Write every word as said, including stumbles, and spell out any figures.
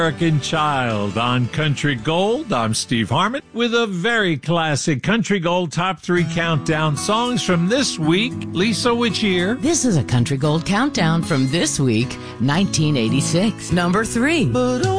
American Child on Country Gold. I'm Steve Harmon with a very classic Country Gold Top three Countdown songs from this week. Lisa, which year? This is a Country Gold Countdown from this week, nineteen eighty-six. Number three. But